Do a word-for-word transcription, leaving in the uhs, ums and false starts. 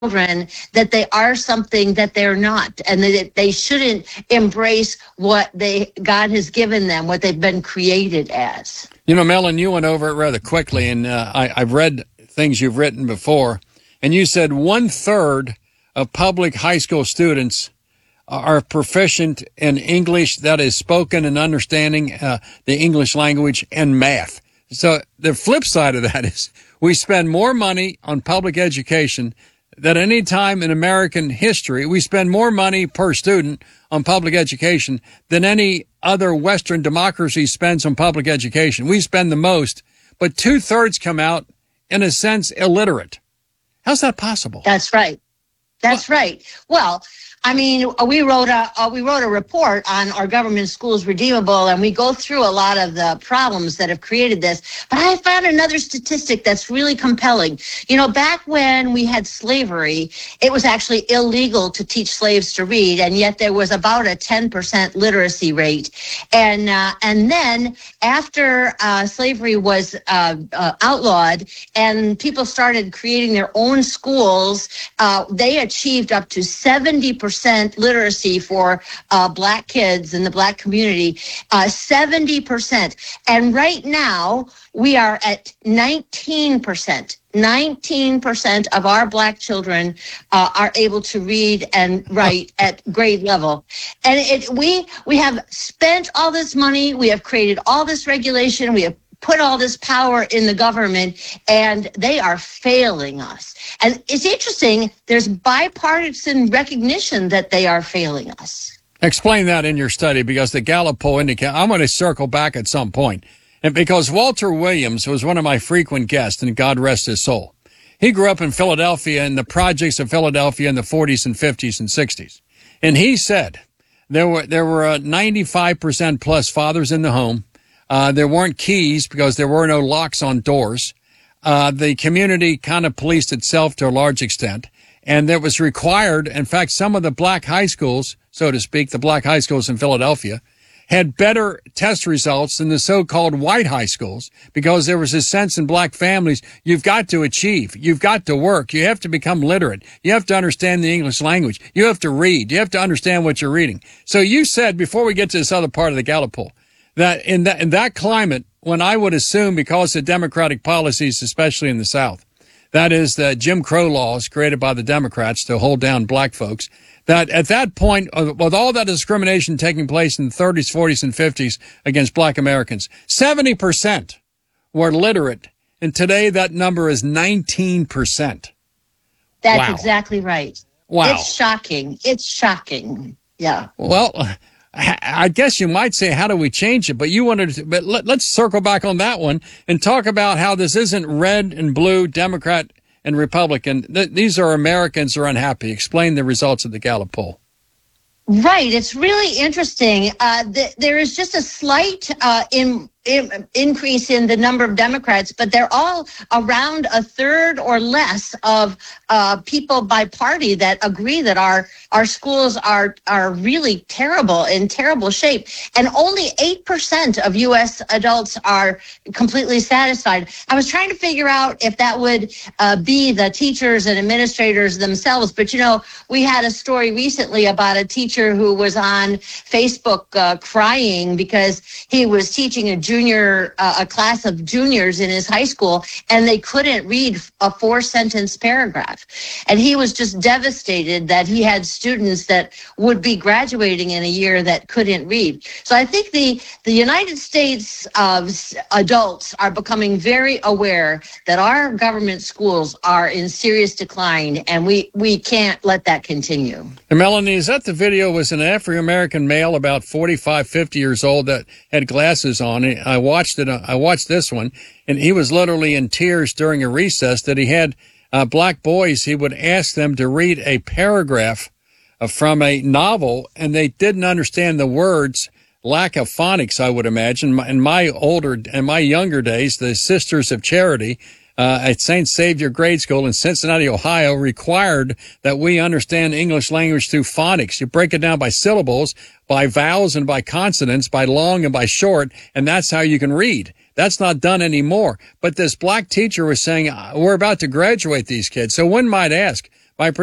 children that they are something that they're not, and that they shouldn't embrace what they God has given them, what they've been created as. You know, Mellon, you went over it rather quickly, and uh, I, I've read things you've written before, and you said one third of public high school students are proficient in English that is spoken and understanding uh, the English language and math. So the flip side of that is we spend more money on public education than any time in American history. We spend more money per student on public education than any other Western democracy spends on public education. We spend the most, but two thirds come out, in a sense, illiterate. How's that possible? That's right. That's well, right. Well, I mean, we wrote a uh, we wrote a report on Our Government Schools Redeemable, and we go through a lot of the problems that have created this. But I found another statistic that's really compelling. You know, back when we had slavery, it was actually illegal to teach slaves to read, and yet there was about a ten percent literacy rate. And uh, and then after uh, slavery was uh, uh, outlawed and people started creating their own schools, uh, they achieved up to seventy percent literacy for uh, Black kids in the Black community, uh, seventy percent. And right now, we are at nineteen percent. nineteen percent of our Black children uh, are able to read and write at grade level. And it, we we have spent all this money, we have created all this regulation, we have put all this power in the government, and they are failing us. And it's interesting, there's bipartisan recognition that they are failing us. Explain that in your study, because the Gallup poll indicates, I'm going to circle back at some point, and because Walter Williams was one of my frequent guests, and God rest his soul. He grew up in Philadelphia, in the projects of Philadelphia in the forties and fifties and sixties. And he said there were, there were uh, ninety-five percent plus fathers in the home. Uh, there weren't keys because there were no locks on doors. Uh, the community kind of policed itself to a large extent. And that was required. In fact, some of the Black high schools, so to speak, the Black high schools in Philadelphia, had better test results than the so-called white high schools, because there was a sense in Black families, you've got to achieve, you've got to work, you have to become literate, you have to understand the English language, you have to read, you have to understand what you're reading. So you said, before we get to this other part of the Gallup poll, that in that in that climate, when I would assume, because of Democratic policies, especially in the South, that is the Jim Crow laws created by the Democrats to hold down Black folks, that at that point, with all that discrimination taking place in the thirties, forties, and fifties against Black Americans, seventy percent were literate, and today that number is nineteen percent. That's wow. exactly right. Wow. It's shocking. It's shocking. Yeah. Well, I guess you might say, how do we change it? But you wanted to, but let, let's circle back on that one and talk about how this isn't red and blue, Democrat and Republican. Th- these are Americans who are unhappy. Explain the results of the Gallup poll. Right. It's really interesting. Uh, th- there is just a slight uh, in, in, increase in the number of Democrats, but they're all around a third or less of uh, people by party that agree that our our schools are are really terrible, in terrible shape. And only eight percent of U S adults are completely satisfied. I was trying to figure out if that would uh, be the teachers and administrators themselves. But, you know, we had a story recently about a teacher who was on Facebook uh, crying because he was teaching a junior, uh, a class of juniors in his high school, and they couldn't read a four sentence paragraph. And he was just devastated that he had students that would be graduating in a year that couldn't read. So I think the, the United States uh, adults are becoming very aware that our government schools are in serious decline, and we, we can't let that continue. And Melanie, is that the video? Was an African-American male about forty-five, fifty years old that had glasses on? I watched it. I watched this one, and he was literally in tears during a recess that he had uh, Black boys. He would ask them to read a paragraph uh, from a novel, and they didn't understand the words. Lack of phonics, I would imagine. In my older, in my younger days, the Sisters of Charity uh, at Saint Savior Grade School in Cincinnati, Ohio, required that we understand English language through phonics. You break it down by syllables, by vowels and by consonants, by long and by short, and that's how you can read. That's not done anymore. But this Black teacher was saying, we're about to graduate these kids. So one might ask, by